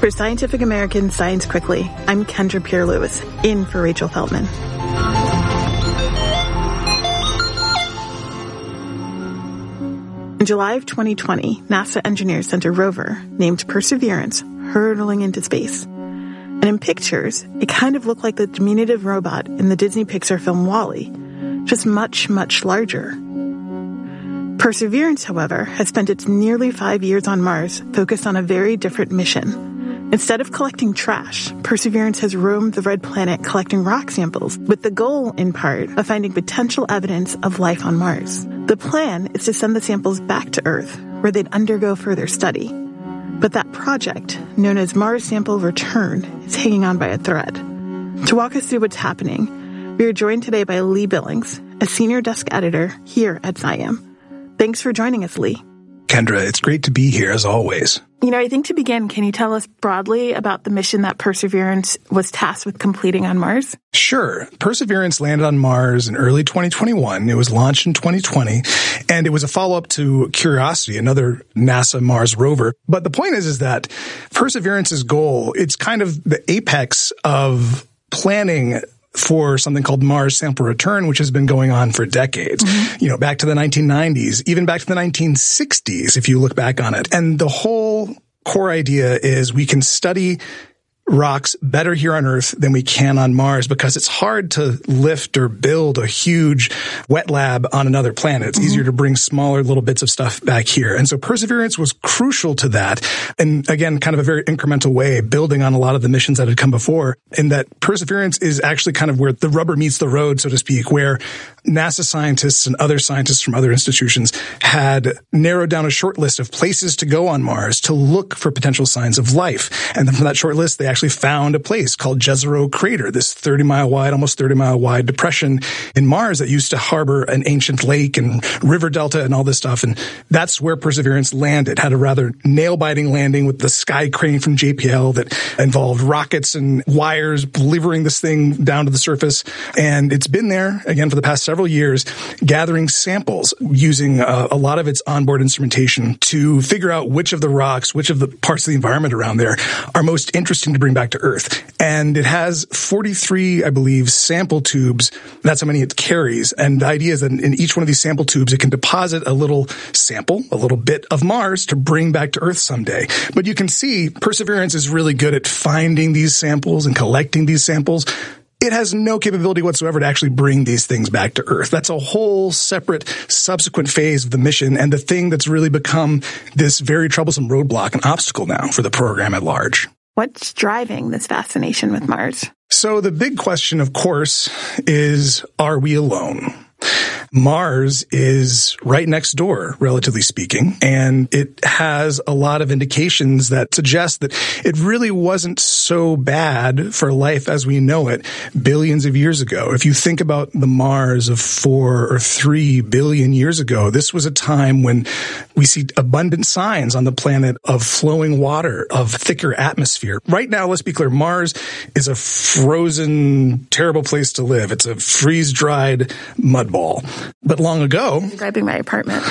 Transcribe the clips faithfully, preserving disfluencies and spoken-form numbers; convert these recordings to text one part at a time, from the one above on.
For Scientific American Science Quickly, I'm Kendra Pierre-Lewis, in for Rachel Feltman. In July of twenty twenty, NASA engineers sent a rover named Perseverance hurtling into space. And in pictures, it kind of looked like the diminutive robot in the Disney Pixar film WALL-E, just much, much larger. Perseverance, however, has spent its nearly five years on Mars focused on a very different mission. Instead of collecting trash, Perseverance has roamed the red planet collecting rock samples with the goal, in part, of finding potential evidence of life on Mars. The plan is to send the samples back to Earth, where they'd undergo further study. But that project, known as Mars Sample Return, is hanging on by a thread. To walk us through what's happening, we are joined today by Lee Billings, a senior desk editor here at S C I A M. Thanks for joining us, Lee. Kendra, it's great to be here as always. You know, I think to begin, can you tell us broadly about the mission that Perseverance was tasked with completing on Mars? Sure. Perseverance landed on Mars in early twenty twenty-one. It was launched in twenty twenty, and it was a follow-up to Curiosity, another NASA Mars rover. But the point is, is that Perseverance's goal, it's kind of the apex of planning for something called Mars Sample Return, which has been going on for decades. Mm-hmm. You know, back to the nineteen nineties, even back to the nineteen sixties, if you look back on it. And the whole core idea is we can study rocks better here on Earth than we can on Mars because it's hard to lift or build a huge wet lab on another planet. It's mm-hmm. easier to bring smaller little bits of stuff back here. And so Perseverance was crucial to that. And again, kind of a very incremental way, building on a lot of the missions that had come before, in that Perseverance is actually kind of where the rubber meets the road, so to speak, where NASA scientists and other scientists from other institutions had narrowed down a short list of places to go on Mars to look for potential signs of life. And then from that short list, they actually found a place called Jezero Crater, this thirty mile wide, almost thirty mile wide depression in Mars that used to harbor an ancient lake and river delta and all this stuff. And that's where Perseverance landed, had a rather nail-biting landing with the sky crane from J P L that involved rockets and wires levering this thing down to the surface. And it's been there, again, for the past several years, gathering samples using uh, a lot of its onboard instrumentation to figure out which of the rocks, which of the parts of the environment around there are most interesting to bring back to Earth. And it has forty-three, I believe, sample tubes. That's how many it carries. And the idea is that in each one of these sample tubes, it can deposit a little sample, a little bit of Mars to bring back to Earth someday. But you can see Perseverance is really good at finding these samples and collecting these samples. It has no capability whatsoever to actually bring these things back to Earth. That's a whole separate subsequent phase of the mission and the thing that's really become this very troublesome roadblock and obstacle now for the program at large. What's driving this fascination with Mars? So the big question, of course, is, are we alone? Mars is right next door, relatively speaking, and it has a lot of indications that suggest that it really wasn't so bad for life as we know it billions of years ago. If you think about the Mars of four or three billion years ago, this was a time when we see abundant signs on the planet of flowing water, of thicker atmosphere. Right now, let's be clear, Mars is a frozen, terrible place to live. It's a freeze-dried mud ball. But long ago, describing my apartment.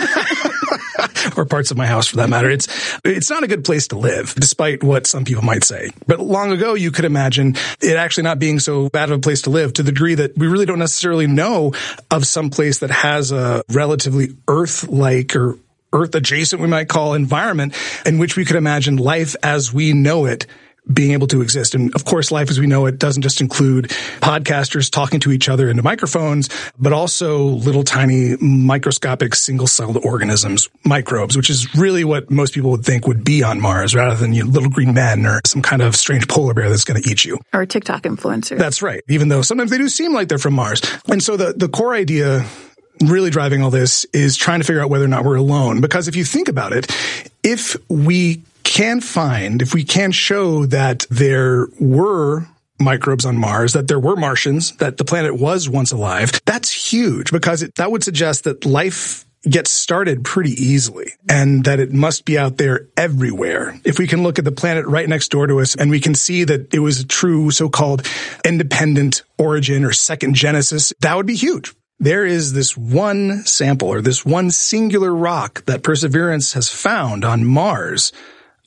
Or parts of my house for that matter. It's it's not a good place to live, despite what some people might say. But long ago, you could imagine it actually not being so bad of a place to live, to the degree that we really don't necessarily know of some place that has a relatively Earth-like or Earth-adjacent, we might call, environment in which we could imagine life as we know it being able to exist. And of course, life as we know it doesn't just include podcasters talking to each other into microphones, but also little tiny microscopic single-celled organisms, microbes, which is really what most people would think would be on Mars rather than, you know, little green men or some kind of strange polar bear that's going to eat you. Or a TikTok influencer. That's right. Even though sometimes they do seem like they're from Mars. And so the, the core idea really driving all this is trying to figure out whether or not we're alone. Because if you think about it, if we can find, if we can show that there were microbes on Mars, that there were Martians, that the planet was once alive, that's huge because it, that would suggest that life gets started pretty easily and that it must be out there everywhere. If we can look at the planet right next door to us and we can see that it was a true so-called independent origin or second genesis, that would be huge. There is this one sample or this one singular rock that Perseverance has found on Mars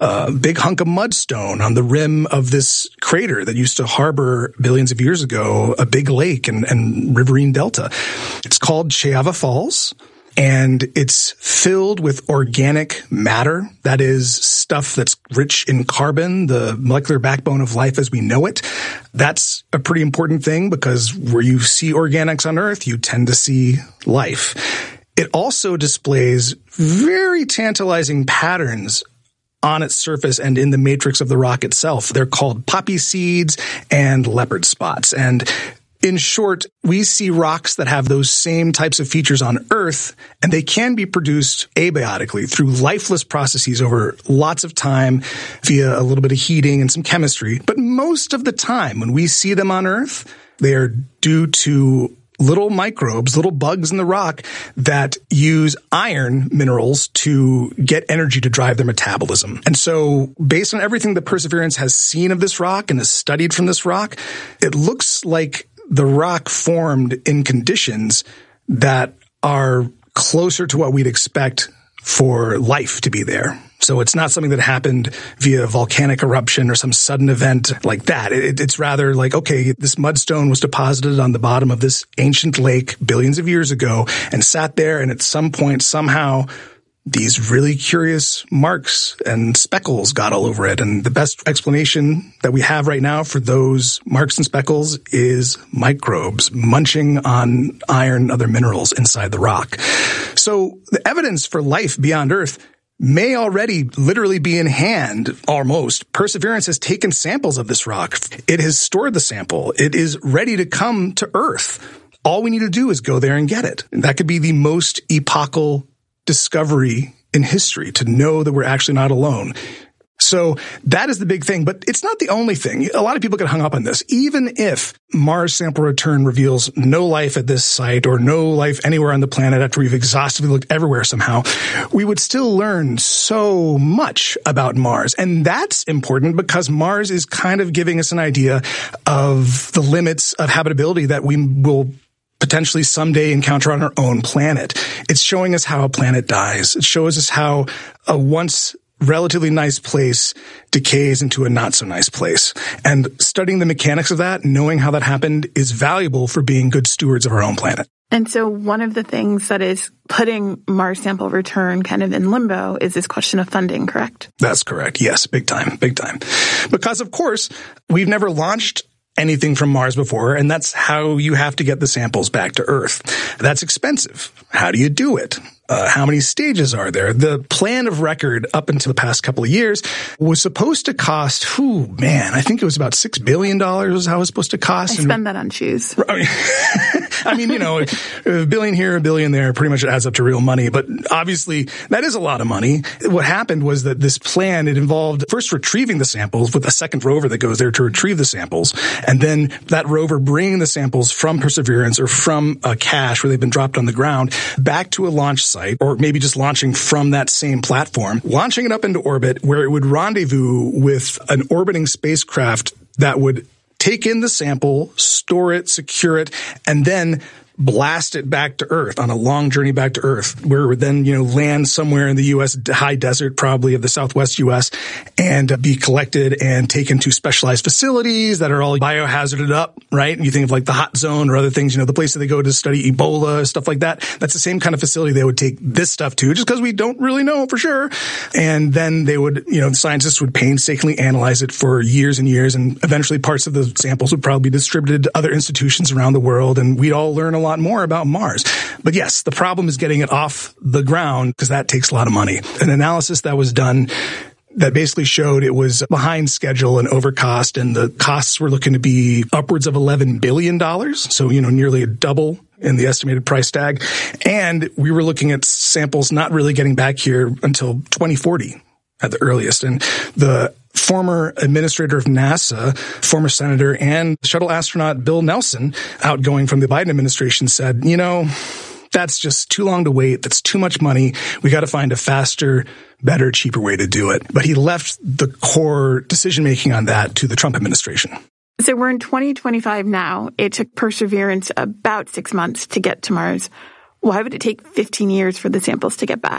a big hunk of mudstone on the rim of this crater that used to harbor billions of years ago a big lake and, and riverine delta. It's called Chayava Falls. And it's filled with organic matter. That is stuff that's rich in carbon, the molecular backbone of life as we know it. That's a pretty important thing because where you see organics on Earth, you tend to see life. It also displays very tantalizing patterns on its surface and in the matrix of the rock itself. They're called poppy seeds and leopard spots. And in short, we see rocks that have those same types of features on Earth, and they can be produced abiotically through lifeless processes over lots of time via a little bit of heating and some chemistry. But most of the time, when we see them on Earth, they are due to little microbes, little bugs in the rock that use iron minerals to get energy to drive their metabolism. And so based on everything that Perseverance has seen of this rock and has studied from this rock, it looks like the rock formed in conditions that are closer to what we'd expect for life to be there. So it's not something that happened via volcanic eruption or some sudden event like that. It, it's rather like, okay, this mudstone was deposited on the bottom of this ancient lake billions of years ago and sat there, and at some point, somehow, these really curious marks and speckles got all over it. And the best explanation that we have right now for those marks and speckles is microbes munching on iron and other minerals inside the rock. So the evidence for life beyond Earth may already literally be in hand, almost. Perseverance has taken samples of this rock. It has stored the sample. It is ready to come to Earth. All we need to do is go there and get it. And that could be the most epochal discovery in history, to know that we're actually not alone. So that is the big thing, but it's not the only thing. A lot of people get hung up on this. Even if Mars sample return reveals no life at this site or no life anywhere on the planet after we've exhaustively looked everywhere somehow, we would still learn so much about Mars. And that's important because Mars is kind of giving us an idea of the limits of habitability that we will potentially someday encounter on our own planet. It's showing us how a planet dies. It shows us how a once relatively nice place decays into a not so nice place. And studying the mechanics of that, knowing how that happened, is valuable for being good stewards of our own planet. And so one of the things that is putting Mars sample return kind of in limbo is this question of funding, correct? That's correct. Yes, big time, big time. Because, of course, we've never launched anything from Mars before, and that's how you have to get the samples back to Earth. That's expensive. How do you do it? Uh, how many stages are there? The plan of record up until the past couple of years was supposed to cost, whew, man, I think it was about six billion dollars was how it was supposed to cost. I spend and, that on shoes. I mean, I mean, you know, a billion here, a billion there, pretty much adds up to real money. But obviously, that is a lot of money. What happened was that this plan, it involved first retrieving the samples with a second rover that goes there to retrieve the samples. And then that rover bringing the samples from Perseverance or from a cache where they've been dropped on the ground back to a launch site, or maybe just launching from that same platform, launching it up into orbit where it would rendezvous with an orbiting spacecraft that would take in the sample, store it, secure it, and then blast it back to Earth on a long journey back to Earth, where it would then, you know, land somewhere in the U S high desert, probably of the Southwest U S, and be collected and taken to specialized facilities that are all biohazarded up, right? And you think of like the hot zone or other things, you know, the place that they go to study Ebola, stuff like that. That's the same kind of facility they would take this stuff to, just because we don't really know for sure. And then they would, you know, the scientists would painstakingly analyze it for years and years, and eventually parts of the samples would probably be distributed to other institutions around the world, and we'd all learn a lot more about Mars. But yes, the problem is getting it off the ground because that takes a lot of money. An analysis that was done that basically showed it was behind schedule and overcost, and the costs were looking to be upwards of eleven billion dollars. So, you know, nearly a double in the estimated price tag. And we were looking at samples not really getting back here until twenty forty at the earliest. And the former administrator of NASA, former senator, and shuttle astronaut Bill Nelson, outgoing from the Biden administration, said, you know, that's just too long to wait. That's too much money. We got to find a faster, better, cheaper way to do it. But he left the core decision-making on that to the Trump administration. So we're in twenty twenty-five now. It took Perseverance about six months to get to Mars. Why would it take fifteen years for the samples to get back?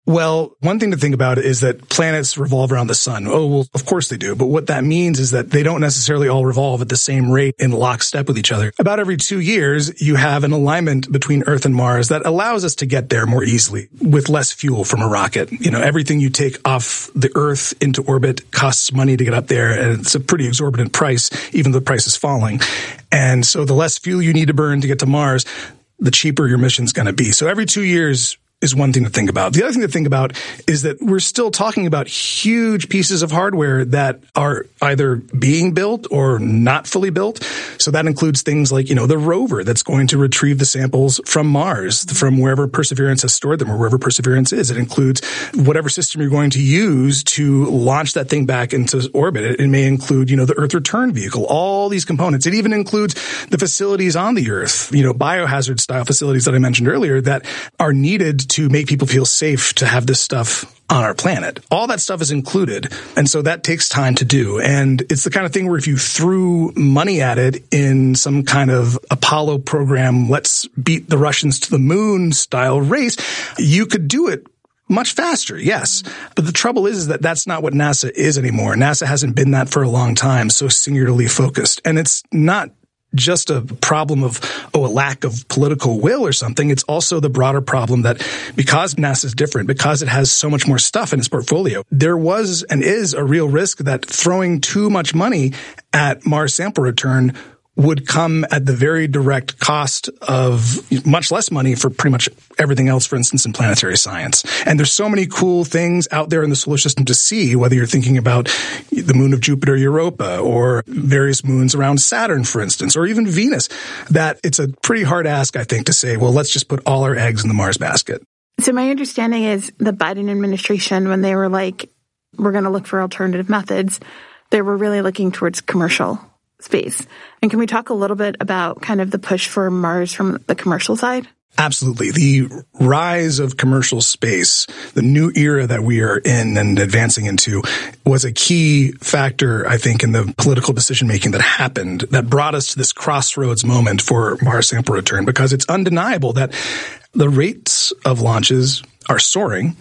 Well, one thing to think about is that planets revolve around the sun. Oh, well, of course they do. But what that means is that they don't necessarily all revolve at the same rate in lockstep with each other. About every two years, you have an alignment between Earth and Mars that allows us to get there more easily with less fuel from a rocket. You know, everything you take off the Earth into orbit costs money to get up there, and it's a pretty exorbitant price, even though the price is falling. And so the less fuel you need to burn to get to Mars, the cheaper your mission's going to be. So every two years, is one thing to think about. The other thing to think about is that we're still talking about huge pieces of hardware that are either being built or not fully built. So that includes things like, you know, the rover that's going to retrieve the samples from Mars, from wherever Perseverance has stored them or wherever Perseverance is. It includes whatever system you're going to use to launch that thing back into orbit. It, it may include, you know, the Earth return vehicle, all these components. It even includes the facilities on the Earth, you know, biohazard style facilities that I mentioned earlier that are needed to make people feel safe to have this stuff on our planet. All that stuff is included. And so that takes time to do. And it's the kind of thing where if you threw money at it in some kind of Apollo program, let's beat the Russians to the moon style race, you could do it much faster, yes. But the trouble is, is that that's not what NASA is anymore. NASA hasn't been that for a long time, so singularly focused. And it's not just a problem of, oh, a lack of political will or something. It's also the broader problem that because NASA is different, because it has so much more stuff in its portfolio, there was and is a real risk that throwing too much money at Mars sample return would come at the very direct cost of much less money for pretty much everything else, for instance, in planetary science. And there's so many cool things out there in the solar system to see, whether you're thinking about the moon of Jupiter, Europa, or various moons around Saturn, for instance, or even Venus, that it's a pretty hard ask, I think, to say, well, let's just put all our eggs in the Mars basket. So my understanding is the Biden administration, when they were like, we're going to look for alternative methods, they were really looking towards commercial space. And can we talk a little bit about kind of the push for Mars from the commercial side? Absolutely. The rise of commercial space, the new era that we are in and advancing into, was a key factor, I think, in the political decision-making that happened that brought us to this crossroads moment for Mars sample return, because it's undeniable that the rates of launches are soaring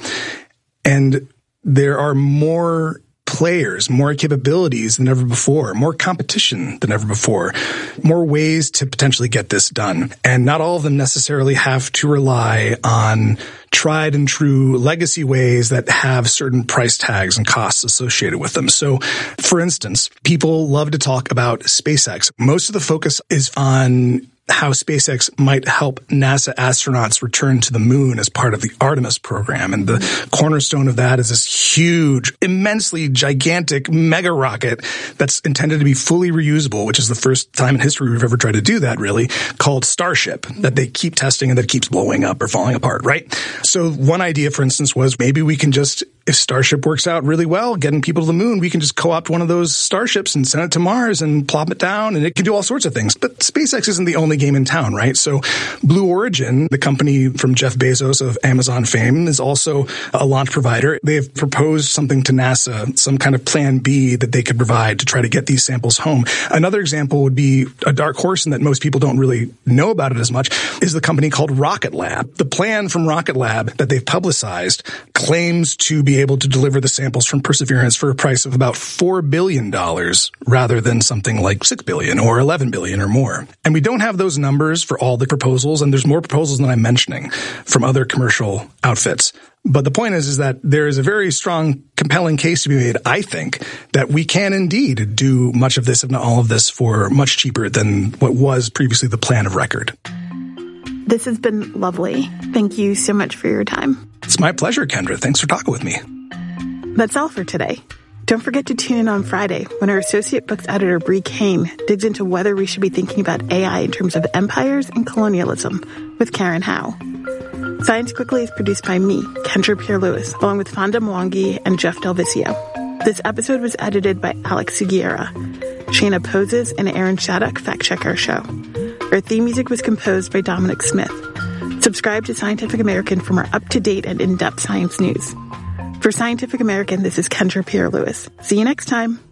and there are more players, more capabilities than ever before, more competition than ever before, more ways to potentially get this done. And not all of them necessarily have to rely on tried and true legacy ways that have certain price tags and costs associated with them. So, for instance, people love to talk about SpaceX. Most of the focus is on how SpaceX might help NASA astronauts return to the moon as part of the Artemis program. And the cornerstone of that is this huge, immensely gigantic mega rocket that's intended to be fully reusable, which is the first time in history we've ever tried to do that, really, called Starship, that they keep testing and that keeps blowing up or falling apart, right? So one idea, for instance, was maybe we can just, if Starship works out really well, getting people to the moon, we can just co-opt one of those starships and send it to Mars and plop it down, and it can do all sorts of things. But SpaceX isn't the only game in town, right? So Blue Origin, the company from Jeff Bezos of Amazon fame, is also a launch provider. They've proposed something to NASA, some kind of plan B that they could provide to try to get these samples home. Another example would be a dark horse, and that most people don't really know about it as much, is the company called Rocket Lab. The plan from Rocket Lab that they've publicized claims to be able to deliver the samples from Perseverance for a price of about four billion dollars rather than something like six billion dollars or eleven billion dollars or more. And we don't have those numbers for all the proposals, and there's more proposals than I'm mentioning from other commercial outfits. But the point is, is that there is a very strong, compelling case to be made, I think, that we can indeed do much of this, if not all of this, for much cheaper than what was previously the plan of record. This has been lovely. Thank you so much for your time. It's my pleasure, Kendra. Thanks for talking with me. That's all for today. Don't forget to tune in on Friday when our associate books editor, Bree Kane, digs into whether we should be thinking about A I in terms of empires and colonialism with Karen Howe. Science Quickly is produced by me, Kendra Pierre-Lewis, along with Fonda Mwangi and Jeff Del Vicio. This episode was edited by Alex Sugiura. Shayna Poses and Aaron Shattuck fact-check our show. Our theme music was composed by Dominic Smith. Subscribe to Scientific American for more up-to-date and in-depth science news. For Scientific American, this is Kendra Pierre-Lewis. See you next time.